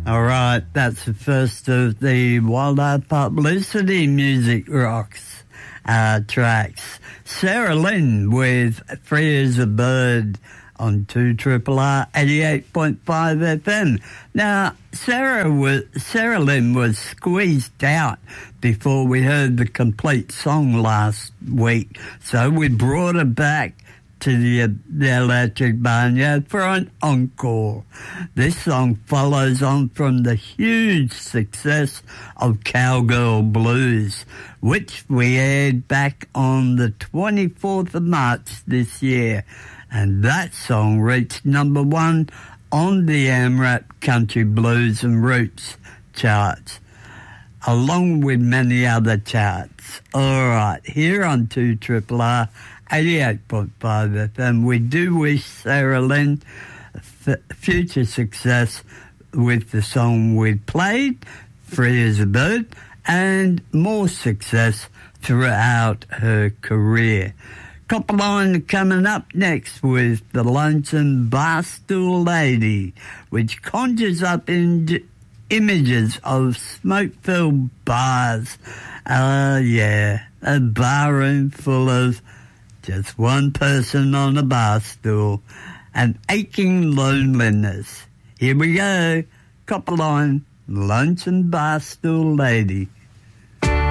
All right, that's the first of the Wildlife Publicity Music Rocks tracks. Sarah Lynn with Free as a Bird on 2RRR 88.5 FM. Now, Sarah Lynn was squeezed out before we heard the complete song last week, so we brought her back to the Electric Barnyard for an encore. This song follows on from the huge success of Cowgirl Blues, which we aired back on the 24th of March this year, and that song reached number 1 on the AMRAP Country Blues and Roots charts, along with many other charts. All right, here on 2RRR 88.5 FM, we do wish Sarah Lynn future success with the song we played, Free as a Bird, and more success throughout her career. Copperline coming up next with The Lonesome Barstool Lady, which conjures up images of smoke-filled bars. Yeah, a bar room full of just one person on a bar stool and aching loneliness. Here we go. Copperline, Lonesome Barstool Lady.